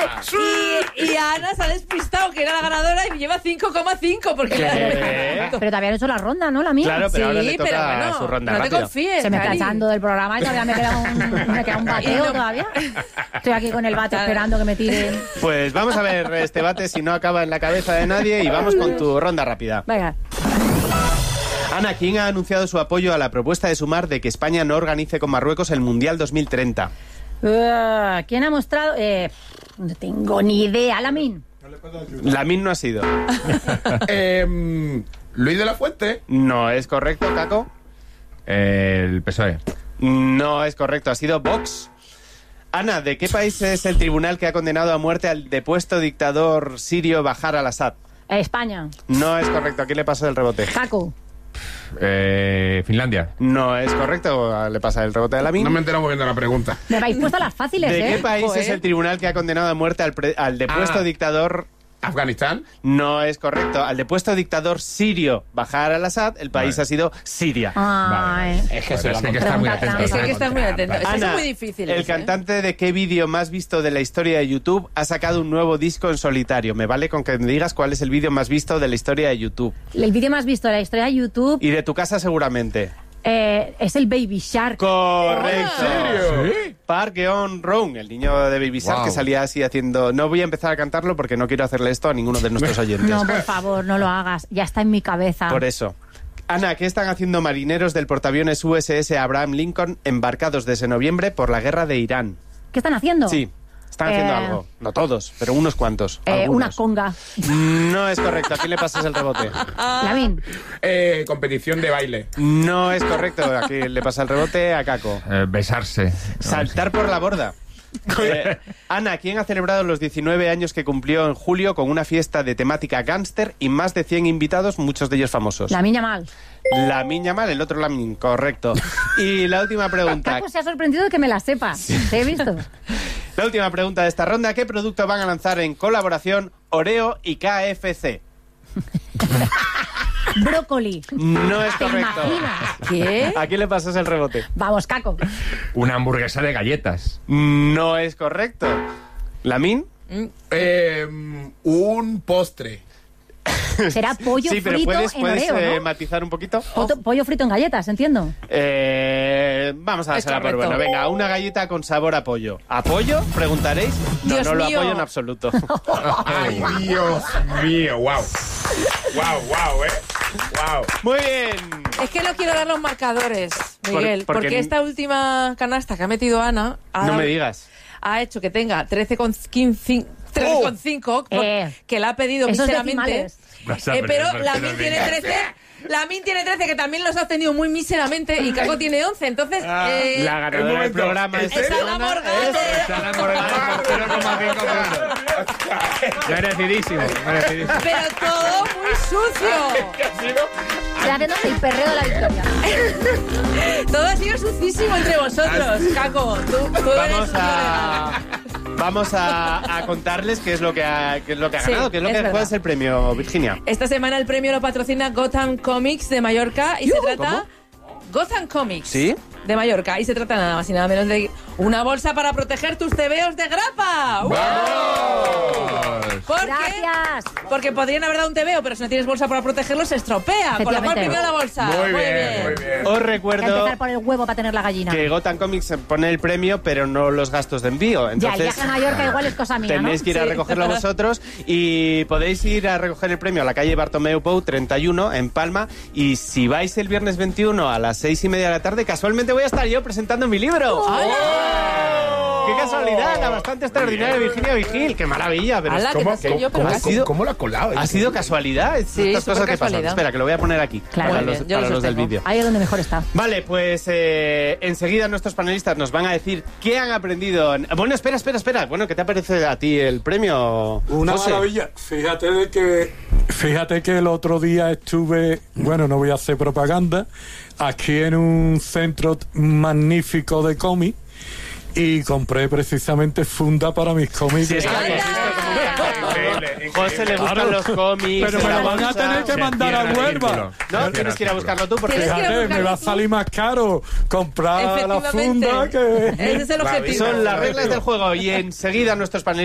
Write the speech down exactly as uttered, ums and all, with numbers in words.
Y, y Ana se ha despistado, que era la ganadora, y lleva cinco coma cinco. Porque Pero todavía no he hecho la ronda, ¿no? La mía. Claro, pero sí, ahora le toca pero bueno, su ronda no rápida. te confíes. Se me está Cari. echando del programa y todavía me queda un, me queda un bateo no. todavía. Estoy aquí con el bate esperando que me tiren. Pues vamos a ver este bate si no acaba en la cabeza de nadie y vamos con tu ronda rápida. Venga. Ana, ¿quién ha anunciado su apoyo a la propuesta de Sumar de que España no organice con Marruecos el Mundial dos mil treinta? Uh, ¿Quién ha mostrado? Eh, no tengo ni idea. Lamin. Lamin no ha sido. eh, Luis de la Fuente. No es correcto, Caco. El P S O E. No es correcto, ha sido Vox. Ana, ¿de qué país es el tribunal que ha condenado a muerte al depuesto dictador sirio Bashar al-Assad? Eh, España. No es correcto, ¿a quién le pasa el rebote? Jaco. Eh, Finlandia. No es correcto, le pasa el rebote a Lamin. No me he enterado muy bien de la pregunta. Me habéis puesto las fáciles, ¿De ¿eh? qué país Joder. es el tribunal que ha condenado a muerte al, pre- al depuesto Ah. dictador? Afganistán. No es correcto. Al depuesto dictador sirio Bashar al-Assad, el país Vale. ha sido Siria. Ay. Es que Bueno, se es la que hay que estar muy Pregunta atento. trampa. Es que hay que ¿no? estar muy atento. Eso Ana, es muy difícil. el ¿eh? cantante de qué vídeo más visto de la historia de YouTube ha sacado un nuevo disco en solitario. Me vale con que me digas cuál es el vídeo más visto de la historia de YouTube. El vídeo más visto de la historia de YouTube Y de tu casa seguramente. eh, es el Baby Shark. Correcto. ¿En serio? Park Geun-Rong, el niño de Baby Shark, Wow. que salía así haciendo... No voy a empezar a cantarlo porque no quiero hacerle esto a ninguno de nuestros oyentes. No, por favor, no lo hagas. Ya está en mi cabeza. Por eso. Ana, ¿qué están haciendo marineros del portaaviones U S S Abraham Lincoln embarcados desde noviembre por la guerra de Irán? ¿Qué están haciendo? Sí, están haciendo Eh, algo. No todos, pero unos cuantos. Eh, una algunos. conga. No es correcto. ¿A quién le pasas el rebote? Lamin. Eh, competición de baile. No es correcto. ¿A quién le pasa el rebote? A Caco. Eh, besarse. Saltar por la borda. Eh, Ana, ¿quién ha celebrado los diecinueve años que cumplió en julio con una fiesta de temática gángster y más de cien invitados, muchos de ellos famosos? La niña mal. La Miña Mal, el otro Lamin, correcto. Y la última pregunta. Caco se ha sorprendido de que me la sepa. ¿Te he visto? La última pregunta de esta ronda. ¿Qué producto van a lanzar en colaboración Oreo y K F C? Brócoli. No es ¿Te correcto. imaginas? ¿Qué? ¿A quién le pasas el rebote? Vamos, Caco. Una hamburguesa de galletas. No es correcto. ¿Lamin? Eh, un postre. Será pollo Sí, pero frito puedes, en puedes Oreo, eh, ¿no? matizar un poquito. Poto- pollo frito en galletas, entiendo. Eh, vamos a Es dársela por correcto. bueno. Venga, una galleta con sabor a pollo. ¿A pollo? Preguntaréis. No, Dios no lo mío. apoyo en absoluto. Ay, Dios mío, wow. Wow, wow, eh. Wow. Muy bien. Es que no quiero dar los marcadores, Miguel, Por- porque- porque esta última canasta que ha metido Ana ha, No dado- me digas. ha hecho que tenga trece coma cinco, Eh. que la ha pedido Esos míseramente. decimales. Vas a Eh, pero aprender, la pero Min tiene venga. trece. La Min tiene trece, que también los ha obtenido muy míseramente, y Caco tiene once. Entonces, eh, La ganadora del momento, programa ¿en esta serio? es Ana semana Morgade. es- Ana Morgade por cero coma cinco puntos. Merecidísimo, merecidísimo. pero todo muy sucio. Se haciendo el perreo de la victoria. Todo ha sido sucísimo entre vosotros, Caco. Tú, tú eres Vamos un a vamos a, a contarles qué es lo que ha, qué es lo que ha Sí, ganado, qué es lo es que verdad. cuál es el premio, Virginia. Esta semana el premio lo patrocina Gotham Comics de Mallorca y se trata... Gotham Comics ¿Sí? de Mallorca, y se trata nada más y nada menos de una bolsa para proteger tus tebeos de grapa. ¡Uh! ¿Por qué? Gracias. Porque podrían haber dado un tebeo, pero si no tienes bolsa para protegerlo se estropea. Con lo cual Efectivamente. primero la bolsa. Muy bien, muy bien. Os Hay que recuerdo empezar por el huevo para tener la gallina. que Gotham Comics pone el premio, pero no los gastos de envío. Ya, el Entonces, viaje a Mallorca igual es cosa mía, ¿no? tenéis que ir a Sí. recogerlo vosotros y podéis ir a recoger el premio a la calle Bartomeu Pou treinta y uno en Palma, y si vais el viernes veintiuno a las seis y media de la tarde, casualmente voy a estar yo presentando mi libro. ¡Qué casualidad! La bastante extraordinaria Virginia Vigil. ¡Qué maravilla! Pero Ala, es- que ¿Cómo, te sé cómo, yo, pero cómo- ha sido- cómo lo ha colado? ha sido casualidad. Es- Sí, estas cosas súper que pasan. casualidad. Espera, que lo voy a poner aquí. Claro. para Muy los, bien, yo para lo los del sostengo. vídeo. Ahí es donde mejor está. Vale, pues eh, enseguida nuestros panelistas nos van a decir qué han aprendido. en- Bueno, espera, espera, espera. Bueno, ¿qué te parece a ti el premio? Una José? maravilla. Fíjate de que fíjate que el otro día estuve, bueno, no voy a hacer propaganda, aquí en un centro magnífico de cómic y compré precisamente funda para mis cómics. Sí, es que ¡Anda! has visto cómo Increíble, José le gustan Claro, los cómics. pero me la lo van a bolsa. tener que Se mandar a cierra el Huelva. vínculo. No, tienes que ir a buscarlo tú porque Tienes que ir a Fíjate, me buscarlo va a tú. salir más caro comprar la Efectivamente. funda que... Ese es el objetivo. son las reglas del juego. Y enseguida nuestros panelistas